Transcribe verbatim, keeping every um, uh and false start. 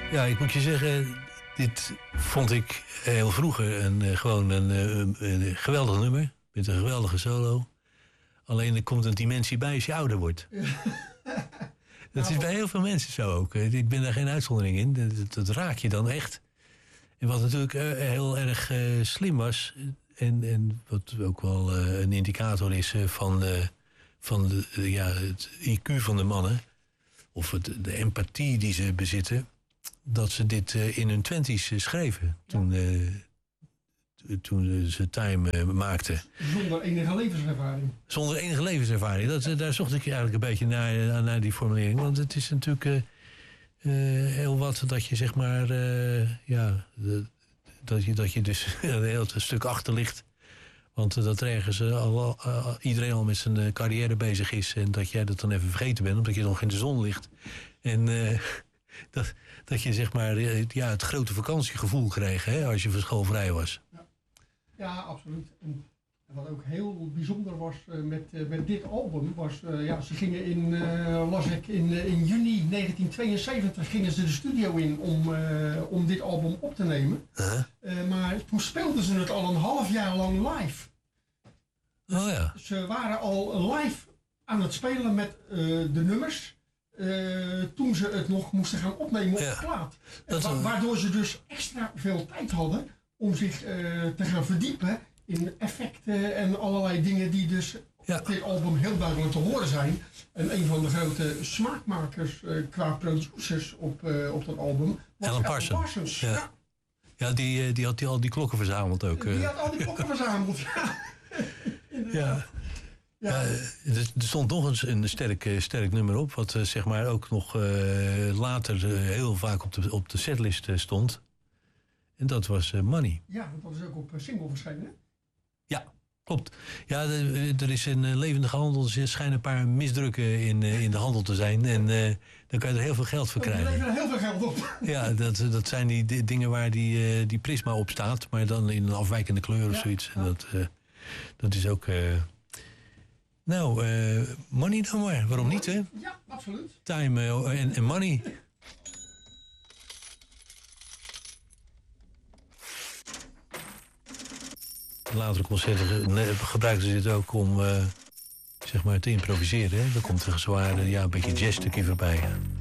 Ja, ik moet je zeggen, dit vond ik heel vroeger een, uh, gewoon een, een, een geweldig nummer. Met een geweldige solo. Alleen er komt een dimensie bij als je ouder wordt. Ja. Dat nou, is bij heel veel mensen zo ook. Ik ben daar geen uitzondering in. Dat, dat raak je dan echt. En wat natuurlijk uh, heel erg uh, slim was... En, en wat ook wel uh, een indicator is uh, van, uh, van de, uh, ja, het I Q van de mannen... of het, de empathie die ze bezitten... dat ze dit uh, in hun twenties uh, schreven. Toen, uh, toen ze Time uh, maakten. Zonder enige levenservaring. Zonder enige levenservaring. Dat, uh, daar zocht ik eigenlijk een beetje naar, uh, naar die formulering. Want het is natuurlijk uh, uh, heel wat dat je zeg maar... Uh, ja, de, dat, je, dat je dus een heel stuk achter ligt. Want uh, dat ergens uh, al, uh, iedereen al met zijn uh, carrière bezig is. En dat jij dat dan even vergeten bent. Omdat je nog in de zon ligt. En... Uh, Dat, dat je zeg maar ja, het grote vakantiegevoel kreeg hè, als je van school vrij was. Ja, ja absoluut. En wat ook heel bijzonder was uh, met, uh, met dit album was, uh, ja, ze gingen in, uh, las ik, in, uh, in juni negentien tweeënzeventig gingen ze de studio in om, uh, om dit album op te nemen. Uh-huh. Uh, maar toen speelden ze het al een half jaar lang live. Oh ja. Ze waren al live aan het spelen met uh, de nummers. Uh, toen ze het nog moesten gaan opnemen op ja, de plaat. Wa- waardoor ze dus extra veel tijd hadden om zich uh, te gaan verdiepen in effecten en allerlei dingen die dus ja. op dit album heel duidelijk te horen zijn. En een van de grote smaakmakers uh, qua producers op, uh, op dat album was Alan Parsons. Parsons. Ja, ja. ja die, die had die al die klokken verzameld ook. Die had al die klokken verzameld, ja. Ja. Ja. Uh, er stond nog eens een sterk, sterk nummer op... wat uh, zeg maar ook nog uh, later uh, heel vaak op de, op de setlist uh, stond. En dat was uh, Money. Ja, dat is ook op single verschenen, hè? Ja, klopt. Ja, de, er is een uh, levendige handel. Er schijnen een paar misdrukken in, uh, in de handel te zijn. En uh, dan kan je er heel veel geld voor krijgen. Er leveren heel veel geld op. Ja, dat, dat zijn die, die dingen waar die, uh, die prisma op staat... maar dan in een afwijkende kleur of ja, zoiets. Ja. En dat, uh, dat is ook... Uh, Nou, uh, Money dan maar. Waarom niet, hè? Ja, absoluut. Time uh, en, en Money. Latere concerten gebruikten ze dit ook om uh, zeg maar te improviseren. Hè? Dan komt er een zware, ja, een beetje jazzstukje voorbij.